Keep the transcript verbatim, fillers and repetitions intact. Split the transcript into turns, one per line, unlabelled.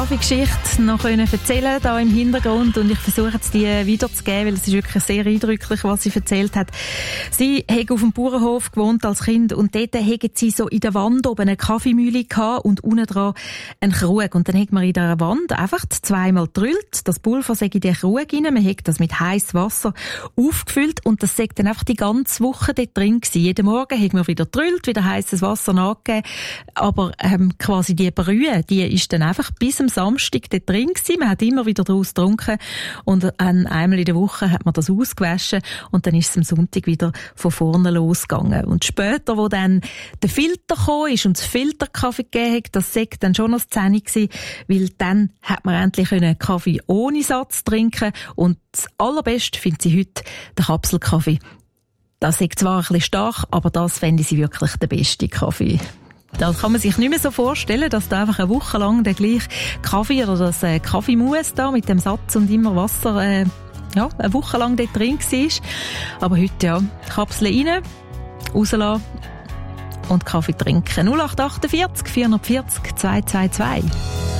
Geschichte noch erzählen da im Hintergrund, und ich versuche jetzt die wiederzugeben, weil es ist wirklich sehr eindrücklich, was sie erzählt hat. Sie hat auf dem Bauernhof gewohnt als Kind, und dort hat sie so in der Wand oben eine Kaffeemühle gehabt und unten dran einen Krug, und dann hat man in der Wand einfach zweimal gedrüllt, das Pulver sei in den Krug rein, man hat das mit heißem Wasser aufgefüllt, und das sei dann einfach die ganze Woche dort drin gewesen. Jeden Morgen hat man wieder gedrüllt, wieder heißes Wasser nachgegeben, aber ähm, quasi die Brühe, die ist dann einfach bis am Samstag dort drin gewesen. Man hat immer wieder daraus getrunken, und einmal in der Woche hat man das ausgewaschen, und dann ist es am Sonntag wieder von vorne losgegangen. Und später, wo dann der Filter gekommen ist und das Filterkaffee gegeben hat, das sei dann schon noch das Zähne gewesen, weil dann hat man endlich einen Kaffee ohne Satz trinken, und das Allerbeste findet sie heute den Kapselkaffee. Das ist zwar ein bisschen stark, aber das fände sie wirklich der beste Kaffee. Das kann man sich nicht mehr so vorstellen, dass da einfach eine Woche lang der gleiche Kaffee oder das äh, Kaffeemus da mit dem Satz und immer Wasser äh, ja, eine Woche lang dort drin war. Aber heute ja, Kapsel rein, rauslassen und Kaffee trinken. null acht acht vier vier vier vier zwei zwei zwei